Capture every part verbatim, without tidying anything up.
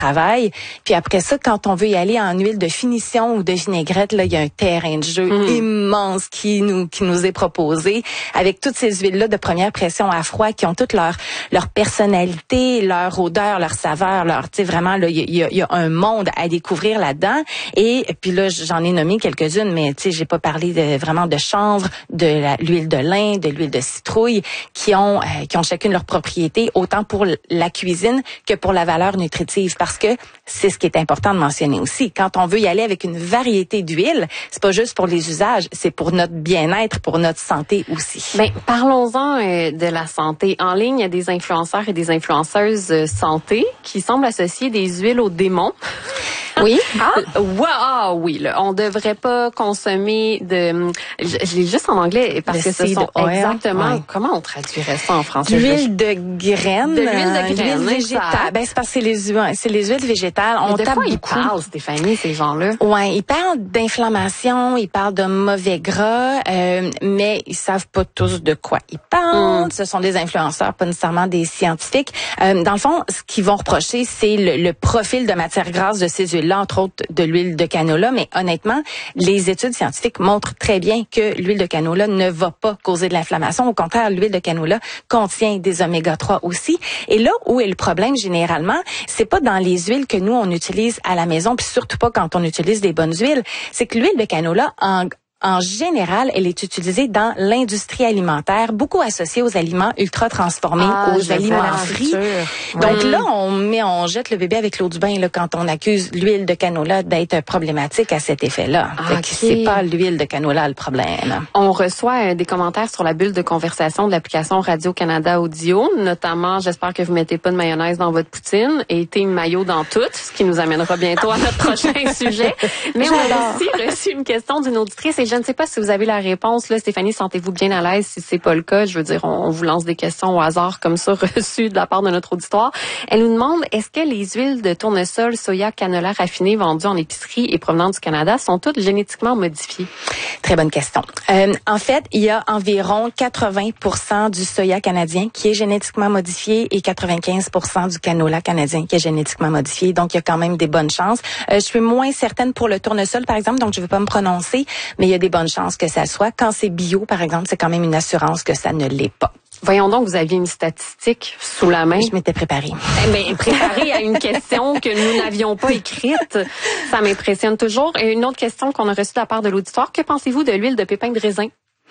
travail. Puis après ça, quand on veut y aller en huile de finition ou de vinaigrette, là, il y a un terrain de jeu mmh. immense qui nous qui nous est proposé avec toutes ces huiles-là de première pression à froid qui ont toute leur leur personnalité, leur odeur, leur saveur, leur, tu sais, vraiment là, il y a, il y a un monde à découvrir là-dedans. Et puis là, j'en ai nommé quelques-unes, mais tu sais, j'ai pas parlé de, vraiment de chanvre, de la, l'huile de lin, de l'huile de citrouille, qui ont euh, qui ont chacune leur propriété, autant pour la cuisine que pour la valeur nutritive. Parce que c'est ce qui est important de mentionner aussi. Quand on veut y aller avec une variété d'huiles, c'est pas juste pour les usages, c'est pour notre bien-être, pour notre santé aussi. Ben, parlons-en euh, de la santé. En ligne, il y a des influenceurs et des influenceuses euh, santé qui semblent associer des huiles aux démons. Oui. Ah, wow, ah oui, là, on devrait pas consommer de. Je, je l'ai juste en anglais parce le que ce sont oil. exactement. Ouais. Comment on traduirait ça en français? L'huile de graines. De l'huile de graines. L'huile végétale. Ben c'est parce que c'est les huiles, c'est les huiles végétales. Mais on de tape quoi beaucoup. ils parlent, Stéphanie, ces gens-là? Ouais, ils parlent d'inflammation, ils parlent de mauvais gras, euh, mais ils savent pas tous de quoi ils parlent. Mm. Ce sont des influenceurs, pas nécessairement des scientifiques. Euh, dans le fond, ce qu'ils vont reprocher, c'est le, le profil de matière grasse de ces huiles-là, entre autres de l'huile de canola. Mais honnêtement, les études scientifiques montrent très bien que l'huile de canola ne va pas causer de l'inflammation. Au contraire, l'huile de canola contient des oméga trois aussi. Et là où est le problème généralement, c'est pas dans les huiles que nous on utilise à la maison, puis surtout pas quand on utilise des bonnes huiles. C'est que l'huile de canola en En général, elle est utilisée dans l'industrie alimentaire, beaucoup associée aux aliments ultra transformés, ah, aux aliments frits. Donc oui. là, on met, on jette le bébé avec l'eau du bain là, quand on accuse l'huile de canola d'être problématique à cet effet-là. Ah, fait okay. que c'est pas l'huile de canola le problème. On reçoit euh, des commentaires sur la bulle de conversation de l'application Radio-Canada Audio, notamment, j'espère que vous mettez pas de mayonnaise dans votre poutine et team mayo dans tout, ce qui nous amènera bientôt à notre prochain sujet. Mais on a aussi reçu une question d'une auditrice et je ne sais pas si vous avez la réponse. Là, Stéphanie, sentez-vous bien à l'aise si c'est pas le cas? Je veux dire, on, on vous lance des questions au hasard comme ça reçues de la part de notre auditoire. Elle nous demande, est-ce que les huiles de tournesol, soya, canola raffinées vendues en épicerie et provenant du Canada sont toutes génétiquement modifiées? Très bonne question. Euh, en fait, il y a environ quatre-vingts pour cent du soya canadien qui est génétiquement modifié et quatre-vingt-quinze pour cent du canola canadien qui est génétiquement modifié. Donc, il y a quand même des bonnes chances. Euh, je suis moins certaine pour le tournesol, par exemple, donc je ne vais pas me prononcer, mais il y a des bonnes chances que ça soit. Quand c'est bio, par exemple, c'est quand même une assurance que ça ne l'est pas. Voyons donc, vous aviez une statistique sous la main. Je m'étais préparée. Eh bien, préparée à une question que nous n'avions pas écrite. Ça m'impressionne toujours. Et une autre question qu'on a reçue de la part de l'auditoire. Que pensez-vous de l'huile de pépins de raisin?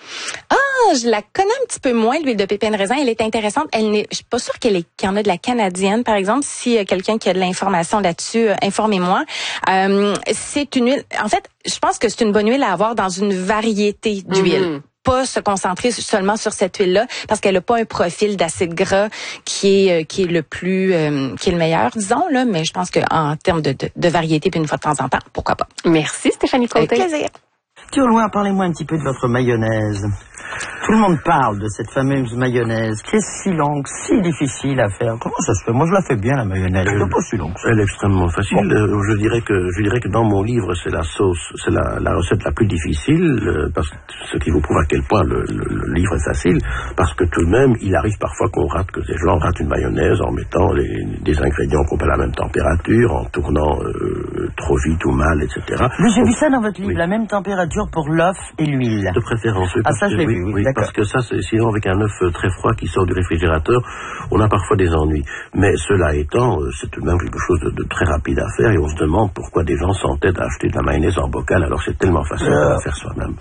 Ah, je la connais un petit peu moins, l'huile de pépins de raisin. Elle est intéressante. Elle n'est, je suis pas sûre qu'elle est, qu'il y en a de la canadienne, par exemple. Si euh, quelqu'un qui a de l'information là-dessus, euh, informez-moi. Euh, c'est une huile. En fait, je pense que c'est une bonne huile à avoir dans une variété d'huiles. Mm-hmm. Pas se concentrer seulement sur cette huile-là parce qu'elle a pas un profil d'acide gras qui est qui est le plus euh, qui est le meilleur, disons là. Mais je pense que en termes de, de, de variété, puis une fois de temps en temps, pourquoi pas. Merci Stéphanie Côté. Avec plaisir. Tiens, au loin, parlez-moi un petit peu de votre mayonnaise. Tout le monde parle de cette fameuse mayonnaise qui est si longue, si difficile à faire. Comment ça se fait? Moi, je la fais bien, la mayonnaise. Elle n'est pas si longue. Elle est extrêmement facile. Bon. Euh, je dirais que je dirais que dans mon livre, c'est la sauce, c'est la, la recette la plus difficile, euh, parce que ce qui vous prouve à quel point le, le, le livre est facile, parce que tout de même, il arrive parfois qu'on rate, que des gens ratent une mayonnaise en mettant les, des ingrédients qu'on pas à la même température, en tournant euh, trop vite ou mal, et cetera. Mais j'ai vu ça dans votre livre, oui. La même température pour l'œuf et l'huile. De préférence. Oui, ah, ça, je l'ai oui, vu, oui, oui parce que ça, c'est, sinon, avec un œuf très froid qui sort du réfrigérateur, on a parfois des ennuis. Mais cela étant, c'est tout de même quelque chose de, de très rapide à faire et on se demande pourquoi des gens s'entêtent à acheter de la mayonnaise en bocal alors c'est tellement facile euh... de la faire soi-même.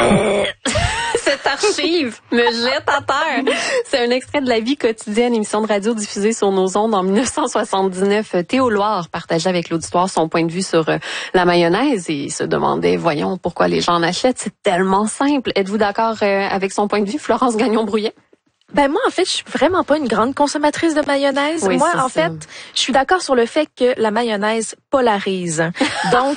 Cette archive me jette à terre. C'est un extrait de La vie quotidienne, émission de radio diffusée sur nos ondes en dix-neuf cent soixante-dix-neuf. Théo Loire partageait avec l'auditoire son point de vue sur euh, la mayonnaise et il se demandait, voyons, pourquoi les gens en achètent. C'est tellement simple. Êtes-vous d'accord euh, avec son point de vue, Florence Gagnon-Brouillet? Ben moi, en fait, je suis vraiment pas une grande consommatrice de mayonnaise. Oui, moi, en ça. fait, je suis d'accord sur le fait que la mayonnaise polarise. Donc,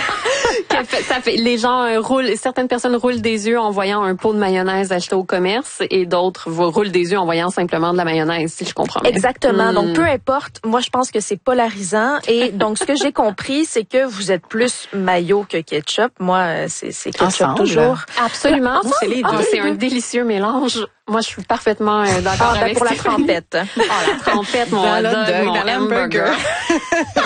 ça fait, les gens euh, roulent, certaines personnes roulent des yeux en voyant un pot de mayonnaise acheté au commerce et d'autres roulent des yeux en voyant simplement de la mayonnaise, si je comprends bien. Exactement. Mm. Donc, peu importe. Moi, je pense que c'est polarisant. Et donc, ce que j'ai compris, c'est que vous êtes plus mayo que ketchup. Moi, c'est, c'est ketchup Ensemble. toujours. Absolument. Ensemble. C'est les deux. Ah, c'est un délicieux mélange. Moi, je suis parfaitement euh, d'accord ah, ben avec pour la trempette. Ah, la trempette, mon hot dog, mon hamburger.